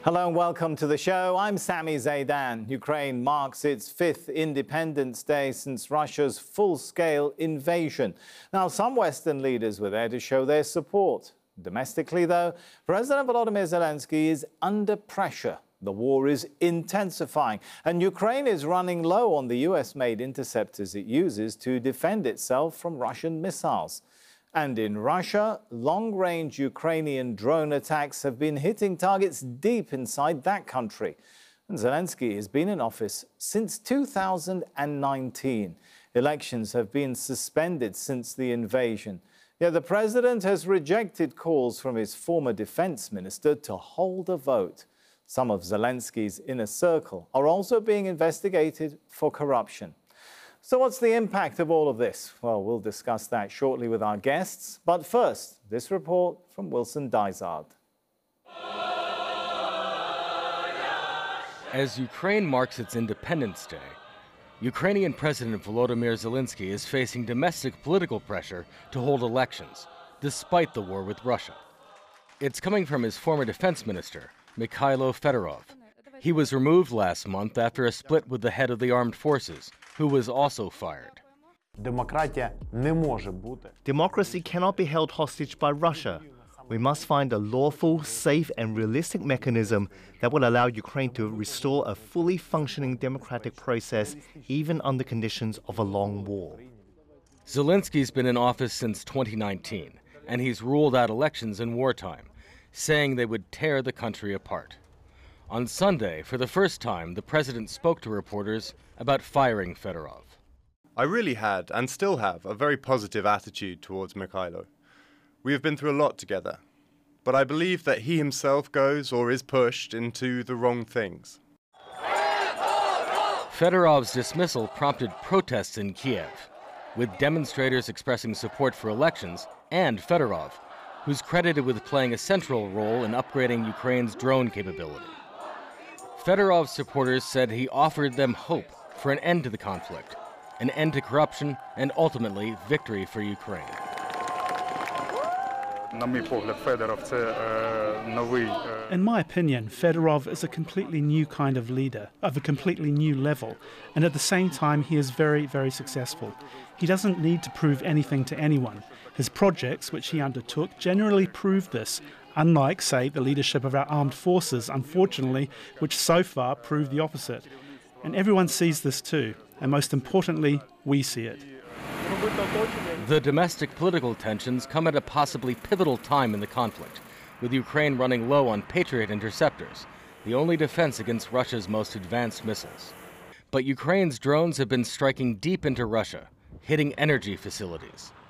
Hello and welcome to the show. I'm Sami Zaidan. Ukraine marks its 5th Independence Day since Russia's full-scale invasion. Now, some Western leaders were there to show their support. Domestically, though, President Volodymyr Zelensky is under pressure. The war is intensifying, and Ukraine is running low on the US-made interceptors it uses to defend itself from Russian missiles. And in Russia, long-range Ukrainian drone attacks have been hitting targets deep inside that country. And Zelensky has been in office since 2019. Elections have been suspended since the invasion. Yet the president has rejected calls from his former defense minister to hold a vote. Some of Zelensky's inner circle are also being investigated for corruption. So what's the impact of all of this? Well, we'll discuss that shortly with our guests. But first, this report from Wilson Dysart. As Ukraine marks its Independence Day, Ukrainian President Volodymyr Zelensky is facing domestic political pressure to hold elections, despite the war with Russia. It's coming from his former defense minister, Mikhailo Fedorov. He was removed last month after a split with the head of the armed forces, who was also fired. Democracy cannot be held hostage by Russia. We must find a lawful, safe and realistic mechanism that will allow Ukraine to restore a fully functioning democratic process, even under conditions of a long war. Zelensky's been in office since 2019, and he's ruled out elections in wartime, saying they would tear the country apart. On Sunday, for the first time, the president spoke to reporters about firing Fedorov. I really had, and still have, a very positive attitude towards Mikhailo. We have been through a lot together, but I believe that he himself goes or is pushed into the wrong things. Fedorov's dismissal prompted protests in Kiev, with demonstrators expressing support for elections and Fedorov, who's credited with playing a central role in upgrading Ukraine's drone capability. Fedorov's supporters said he offered them hope for an end to the conflict, an end to corruption, and ultimately victory for Ukraine. In my opinion, Fedorov is a completely new kind of leader, of a completely new level, and at the same time he is very, very successful. He doesn't need to prove anything to anyone. His projects, which he undertook, generally prove this, unlike, say, the leadership of our armed forces, unfortunately, which so far prove the opposite. And everyone sees this too, and most importantly, we see it. The domestic political tensions come at a possibly pivotal time in the conflict, with Ukraine running low on Patriot interceptors, the only defense against Russia's most advanced missiles. But Ukraine's drones have been striking deep into Russia, hitting energy facilities.